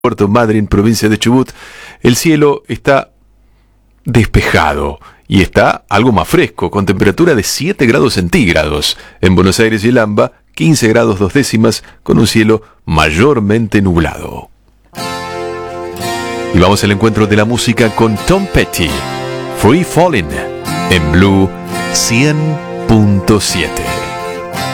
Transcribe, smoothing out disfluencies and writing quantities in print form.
Puerto Madryn, provincia de Chubut, el cielo está despejado y está algo más fresco, con temperatura de 7 grados centígrados. En Buenos Aires y el AMBA, 15 grados 2 décimas, con un cielo mayormente nublado. Y vamos al encuentro de la música con Tom Petty, Free Fallin', en Blue 100.7.